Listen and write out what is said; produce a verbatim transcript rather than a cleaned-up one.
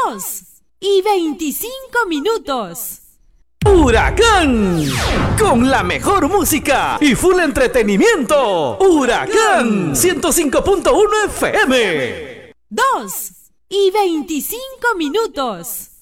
dos y veinticinco minutos. Huracán, con la mejor música y full entretenimiento. Huracán ciento cinco punto uno F M. dos y veinticinco minutos.